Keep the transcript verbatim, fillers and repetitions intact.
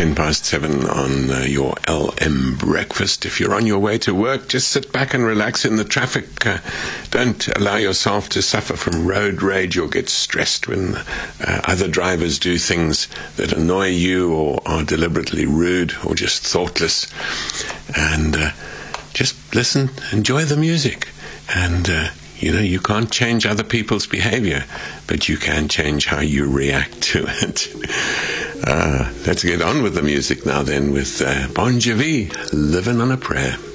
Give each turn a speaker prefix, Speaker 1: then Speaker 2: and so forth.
Speaker 1: ten past seven on uh, your L M breakfast. If you're on your way to work, just sit back and relax in the traffic. Uh, don't allow yourself to suffer from road rage or get stressed when uh, other drivers do things that annoy you or are deliberately rude or just thoughtless. And uh, just listen, enjoy the music. And, uh, you know, you can't change other people's behavior, but you can change how you react to it. Uh, let's get on with the music now then with uh, Bon Jovi, Living on a Prayer.